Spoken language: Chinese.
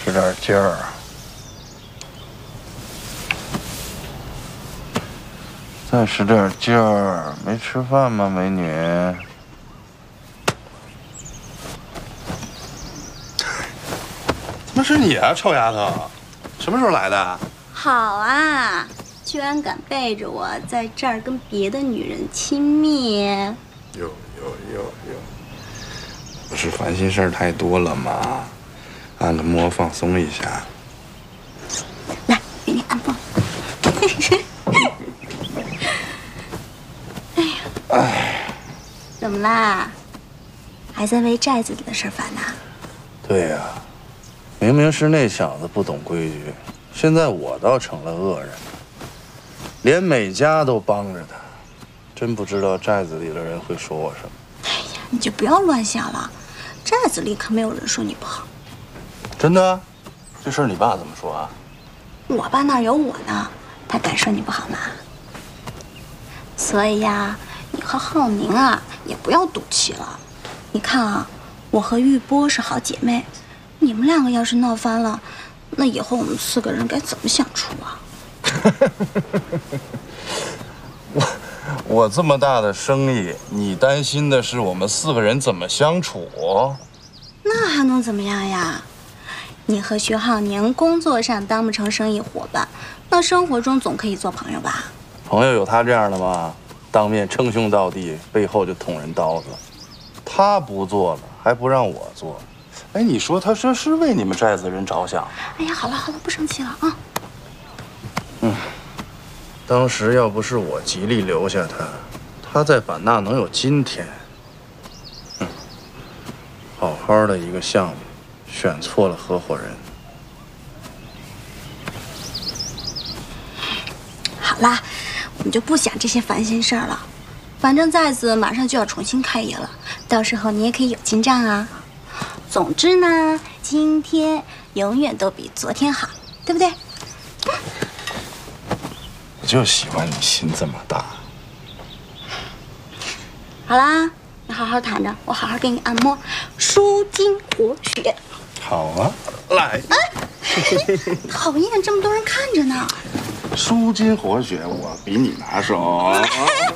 使点劲儿。再使点劲儿。没吃饭吗，美女？ 怎么是你啊，臭丫头！什么时候来的？ 好啊，居然敢背着我在这儿跟别的女人亲密。 有，不是烦心事儿太多了吗？按个摩放松一下。 来，给你按摩。怎么啦？还在为寨子里的事烦呐？ 对呀，明明是那小子不懂规矩，现在我倒成了恶人，连美嘉都帮着他，真不知道寨子里的人会说我什么。 哎呀，你就不要乱想了，寨子里可没有人说你不好。 真的？这事儿你爸怎么说啊？ 我爸那儿有我呢，他敢说你不好吗？所以呀，你和浩宁啊，也不要赌气了。你看啊，我和玉波是好姐妹，你们两个要是闹翻了，那以后我们4个人该怎么相处啊？ 我这么大的生意，你担心的是我们4个人怎么相处？ 那还能怎么样呀？你和徐浩宁工作上当不成生意伙伴，那生活中总可以做朋友吧？ 朋友有他这样的吗？当面称兄道弟，背后就捅人刀子。他不做了，还不让我做。 哎，你说他这是为你们寨子人着想？ 哎呀，好了，不生气了啊。 当时要不是我极力留下他，他在版纳能有今天？好好的一个项目，选错了合伙人。 好啦，我们就不想这些烦心事儿了。反正寨子马上就要重新开业了，到时候你也可以有进账啊。总之呢，今天永远都比昨天好，对不对？ 我就喜欢你心这么大。 好啦，你好好躺着，我好好给你按摩，舒筋活血。 好啊，来。 讨厌，这么多人看着呢。 舒筋活血，我比你拿手。